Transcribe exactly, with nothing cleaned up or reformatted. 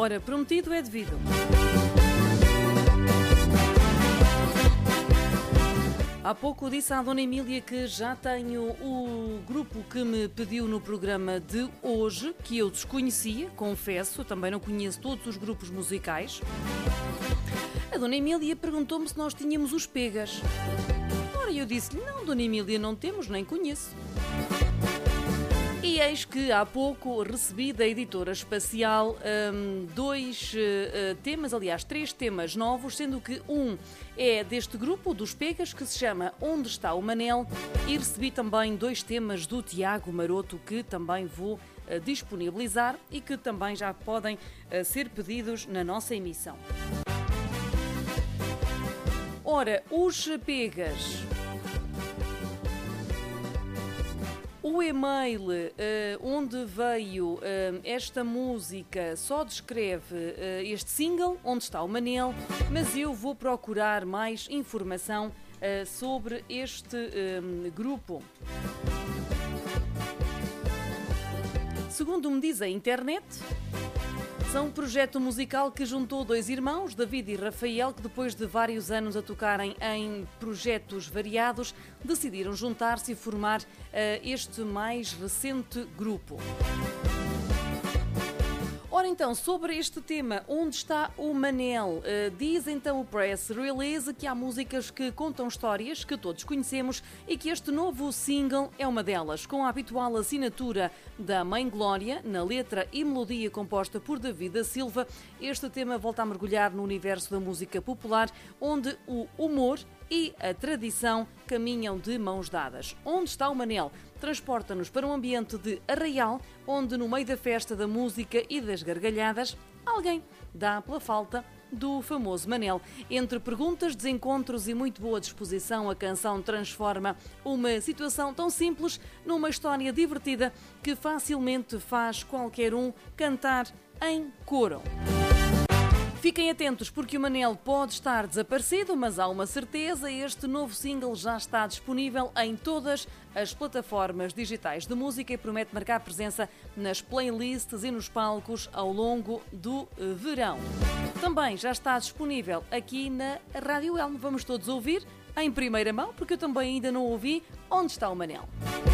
Ora, prometido é devido. Há pouco disse à Dona Emília que já tenho o grupo que me pediu no programa de hoje, que eu desconhecia, confesso, também não conheço todos os grupos musicais. A Dona Emília perguntou-me se nós tínhamos os Pegas. Ora, eu disse-lhe, não, Dona Emília, não temos, nem conheço. E eis que há pouco recebi da editora Espacial um, dois uh, temas, aliás, três temas novos, sendo que um é deste grupo, dos Pegas, que se chama Onde Está o Manel, e recebi também dois temas do Tiago Maroto, que também vou uh, disponibilizar e que também já podem uh, ser pedidos na nossa emissão. Ora, os Pegas... O e-mail uh, onde veio uh, esta música só descreve uh, este single, Onde Está o Manel, mas eu vou procurar mais informação uh, sobre este um, grupo. Segundo me diz a internet, são um projeto musical que juntou dois irmãos, David e Rafael, que depois de vários anos a tocarem em projetos variados, decidiram juntar-se e formar uh, este mais recente grupo. Ora então, sobre este tema, Onde Está o Manel? Uh, diz então o press release que há músicas que contam histórias que todos conhecemos e que este novo single é uma delas, com a habitual assinatura da Mãe Glória, na letra e melodia composta por David da Silva. Este tema volta a mergulhar no universo da música popular, onde o humor e a tradição caminham de mãos dadas. Onde Está o Manel? Transporta-nos para um ambiente de arraial, onde no meio da festa da música e das gargalhadas, alguém dá pela falta do famoso Manel. Entre perguntas, desencontros e muito boa disposição, a canção transforma uma situação tão simples numa história divertida que facilmente faz qualquer um cantar em coro. Fiquem atentos porque o Manel pode estar desaparecido, mas há uma certeza, este novo single já está disponível em todas as plataformas digitais de música e promete marcar presença nas playlists e nos palcos ao longo do verão. Também já está disponível aqui na Rádio Elmo. Vamos todos ouvir em primeira mão, porque eu também ainda não ouvi Onde Está o Manel.